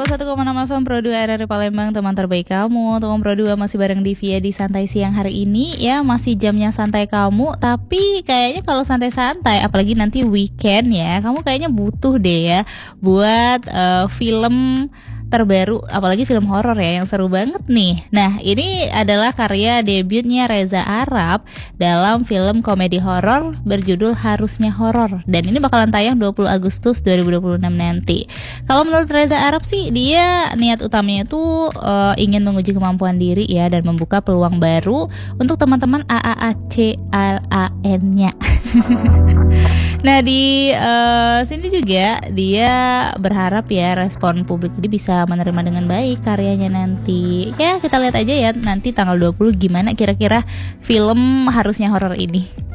101,6 FM Pro 2 RRI Palembang, teman terbaik kamu. Teman Pro 2 masih bareng Divya di Santai Siang hari ini ya, masih jamnya santai kamu. Tapi kayaknya kalau santai-santai, apalagi nanti weekend ya, kamu kayaknya butuh deh ya buat film terbaru, apalagi film horor ya yang seru banget nih. Nah, ini adalah karya debutnya Reza Arab dalam film komedi horor berjudul Harusnya Horor, dan ini bakalan tayang 20 Agustus 2026 nanti. Kalau menurut Reza Arab sih, dia niat utamanya tuh ingin menguji kemampuan diri ya, dan membuka peluang baru untuk teman-teman AAACLAN-nya. Nah, di sini juga dia berharap ya respon publik ini bisa menerima dengan baik karyanya nanti. Ya, kita lihat aja ya nanti tanggal 20 gimana kira-kira film Harusnya Horor ini.